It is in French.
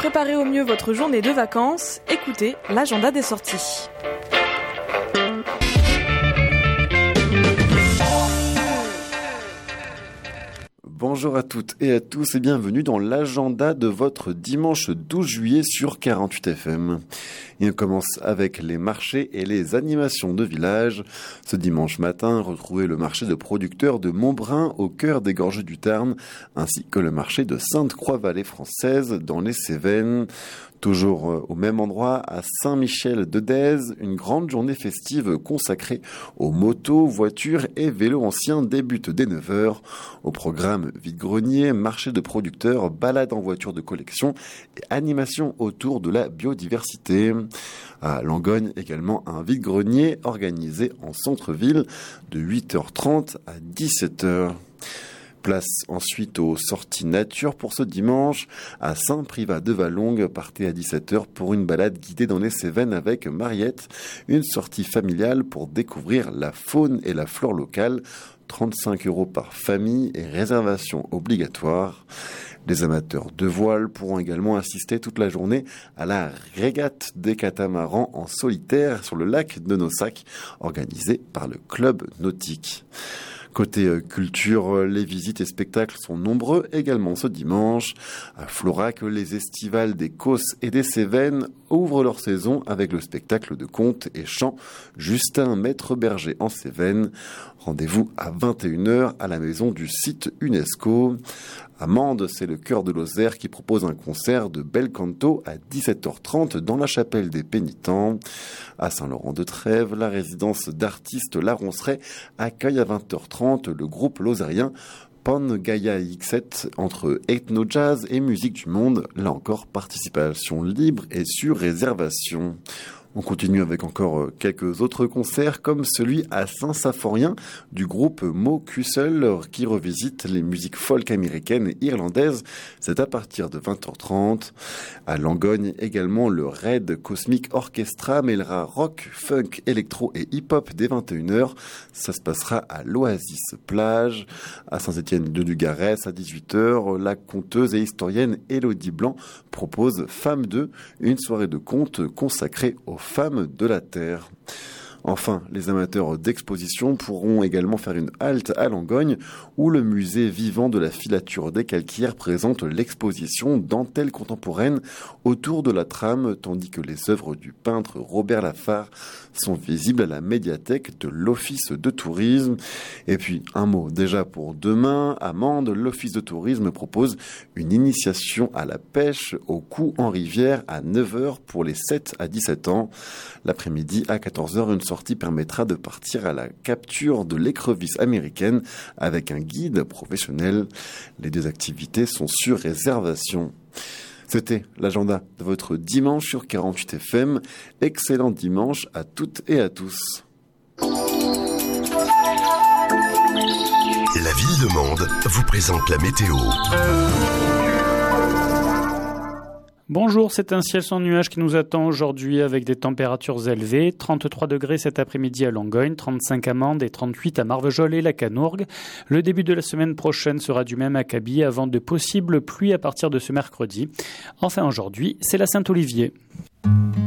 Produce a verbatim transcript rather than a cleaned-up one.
préparer au mieux votre journée de vacances, écoutez l'agenda des sorties. Bonjour à toutes et à tous et bienvenue dans l'agenda de votre dimanche douze juillet sur quarante-huit F M. Et on commence avec les marchés et les animations de village. Ce dimanche matin, retrouvez le marché de producteurs de Montbrun au cœur des Gorges du Tarn, ainsi que le marché de Sainte-Croix-Vallée française dans les Cévennes. Toujours au même endroit, à Saint-Michel-de-Dèze, une grande journée festive consacrée aux motos, voitures et vélos anciens débute dès neuf heures. Au programme vide-grenier, marché de producteurs, balade en voiture de collection et animation autour de la biodiversité. À Langogne, également un vide-grenier organisé en centre-ville de huit heures trente à dix-sept heures. Place ensuite aux sorties nature pour ce dimanche. À Saint-Privat-de-Vallongue, partez à dix-sept heures pour une balade guidée dans les Cévennes avec Mariette. Une sortie familiale pour découvrir la faune et la flore locale. trente-cinq euros par famille et réservation obligatoire. Les amateurs de voile pourront également assister toute la journée à la régate des catamarans en solitaire sur le lac de Nossac, organisée par le club nautique. Côté culture, les visites et spectacles sont nombreux également ce dimanche. À Florac, les estivales des Causses et des Cévennes ouvrent leur saison avec le spectacle de contes et chants Justin Maître Berger en Cévennes. Rendez-vous à vingt et une heures à la maison du site UNESCO. À Mende, c'est le Chœur de Lozère qui propose un concert de bel canto à dix-sept heures trente dans la chapelle des Pénitents. À Saint-Laurent-de-Trèves, la résidence d'artistes La Ronceraie accueille à vingt heures trente le groupe lozérien Pan Gaia X sept entre ethno-jazz et musique du monde. Là encore, participation libre et sur réservation. On continue avec encore quelques autres concerts comme celui à Saint-Symphorien du groupe Mo Cussel qui revisite les musiques folk américaines et irlandaises. C'est à partir de vingt heures trente. À Langogne également, le Red Cosmic Orchestra mêlera rock, funk, électro et hip-hop dès vingt et une heures. Ça se passera à l'Oasis Plage. À Saint-Étienne-de-Dugarès à dix-huit heures, la conteuse et historienne Élodie Blanc propose Femme deux, une soirée de contes consacrée aux femmes de la Terre. Enfin, les amateurs d'exposition pourront également faire une halte à Langogne où le musée vivant de la filature des Calquières présente l'exposition Dentelle contemporaine autour de la trame, tandis que les œuvres du peintre Robert Lafarre sont visibles à la médiathèque de l'Office de tourisme. Et puis, un mot déjà pour demain. À Mende, l'Office de tourisme propose une initiation à la pêche au coup en rivière à neuf heures pour les sept à dix-sept ans. L'après-midi, à quatorze heures, une sortie permettra de partir à la capture de l'écrevisse américaine avec un guide professionnel. Les deux activités sont sur réservation. C'était l'agenda de votre dimanche sur quarante-huit F M. Excellent dimanche à toutes et à tous. La ville de Mende vous présente la météo. Bonjour, c'est un ciel sans nuages qui nous attend aujourd'hui avec des températures élevées. trente-trois degrés cet après-midi à Langogne, trente-cinq à Mende et trente-huit à Marvejols et la Canourgue. Le début de la semaine prochaine sera du même acabit avant de possibles pluies à partir de ce mercredi. Enfin aujourd'hui, c'est la Saint-Olivier.